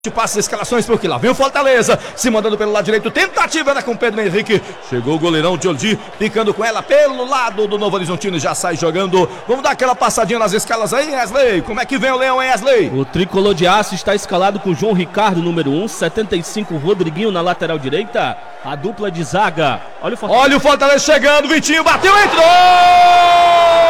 Passa as escalações porque lá vem o Fortaleza, se mandando pelo lado direito, tentativa com Pedro Henrique, chegou o goleirão Jordi, ficando com ela pelo lado do Novo Horizontino, já sai jogando. Vamos dar aquela passadinha nas escalas aí, Wesley, como é que vem o Leão, Wesley? O tricolor de aço está escalado com João Ricardo, número 1, 75, Rodriguinho na lateral direita, a dupla de zaga. Olha o Fortaleza chegando, Vitinho bateu, entrou!